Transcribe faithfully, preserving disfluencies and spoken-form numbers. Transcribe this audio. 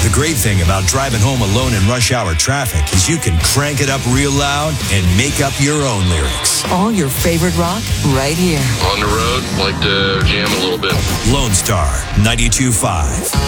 The great thing about driving home alone in rush hour traffic is you can crank it up real loud and make up your own lyrics. All your favorite rock right here. On the road, like to jam a little bit. Lone Star ninety-two point five.